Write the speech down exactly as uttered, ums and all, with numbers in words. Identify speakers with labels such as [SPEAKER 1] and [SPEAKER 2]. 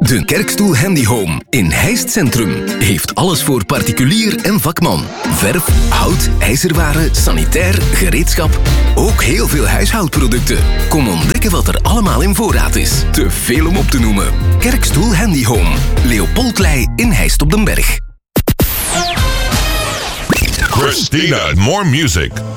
[SPEAKER 1] De Kerkstoel Handy Home in Heist Centrum heeft alles voor particulier en vakman. Verf, hout, ijzerwaren, sanitair, gereedschap. Ook heel veel huishoudproducten. Kom ontdekken wat er allemaal in voorraad is. Te veel om op te noemen. Kerkstoel Handy Home. Leopoldlei in Heist op den Berg.
[SPEAKER 2] Christina, more music.